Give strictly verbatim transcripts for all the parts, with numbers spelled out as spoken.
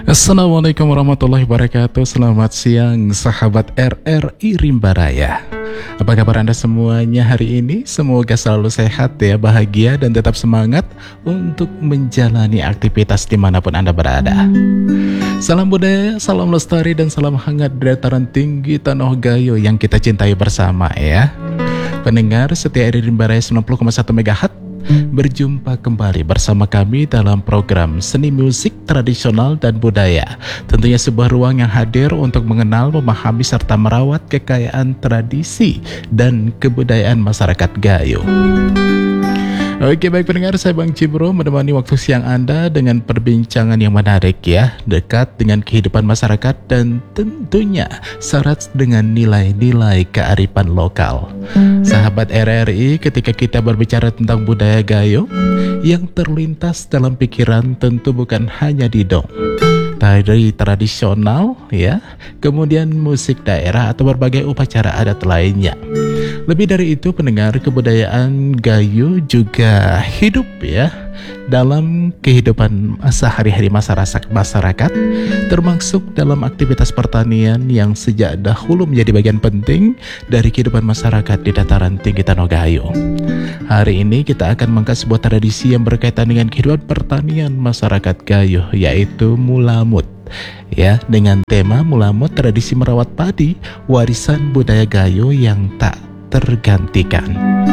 Assalamualaikum warahmatullahi wabarakatuh. Selamat siang sahabat R R I Rimba Raya. Apa kabar Anda semuanya hari ini? Semoga selalu sehat ya, bahagia dan tetap semangat untuk menjalani aktivitas dimanapun Anda berada. Salam budaya, salam lestari dan salam hangat dari dataran tinggi Tanah Gayo yang kita cintai bersama ya. Pendengar setia R R I Rimba Raya sembilan puluh koma satu megahertz, berjumpa kembali bersama kami dalam program Seni Musik Tradisional dan Budaya. Tentunya sebuah ruang yang hadir untuk mengenal, memahami, serta merawat kekayaan tradisi dan kebudayaan masyarakat Gayo. Oke baik pendengar, saya Bang Cibro menemani waktu siang Anda dengan perbincangan yang menarik ya, dekat dengan kehidupan masyarakat dan tentunya syarat dengan nilai-nilai kearifan lokal. Sahabat R R I, ketika kita berbicara tentang budaya Gayo, yang terlintas dalam pikiran tentu bukan hanya didong, tari tradisional ya, kemudian musik daerah atau berbagai upacara adat lainnya. Lebih dari itu pendengar, kebudayaan Gayo juga hidup ya dalam kehidupan sehari-hari masyarakat, masyarakat termasuk dalam aktivitas pertanian yang sejak dahulu menjadi bagian penting dari kehidupan masyarakat di dataran tinggi Tanah Gayo. Hari ini kita akan mengangkat sebuah tradisi yang berkaitan dengan kehidupan pertanian masyarakat Gayo, yaitu mulamut. Ya, dengan tema mulamut, tradisi merawat padi, warisan budaya Gayo yang tak tergantikan.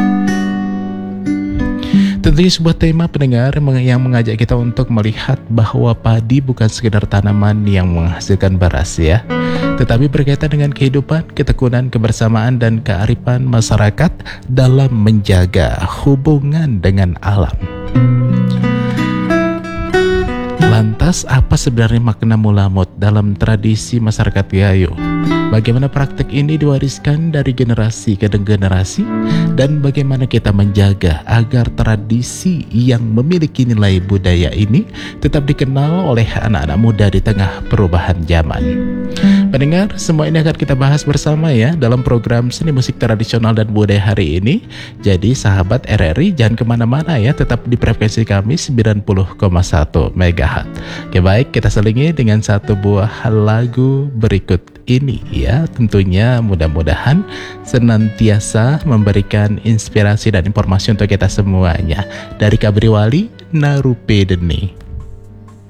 Tentunya sebuah tema pendengar yang mengajak kita untuk melihat bahwa padi bukan sekedar tanaman yang menghasilkan beras ya, tetapi berkaitan dengan kehidupan, ketekunan, kebersamaan, dan kearifan masyarakat dalam menjaga hubungan dengan alam. Lantas apa sebenarnya makna mulamut dalam tradisi masyarakat Gayo? Bagaimana praktek ini diwariskan dari generasi ke generasi, dan bagaimana kita menjaga agar tradisi yang memiliki nilai budaya ini tetap dikenal oleh anak-anak muda di tengah perubahan zaman. Pendengar, semua ini akan kita bahas bersama ya dalam program Seni Musik Tradisional dan Budaya hari ini. Jadi sahabat R R I jangan kemana-mana ya, tetap di frekuensi kami sembilan puluh koma satu megahertz. Oke baik, kita selingi dengan satu buah lagu berikut ini ya. Tentunya mudah-mudahan senantiasa memberikan inspirasi dan informasi untuk kita semuanya. Dari Kabriwali Narupedeni.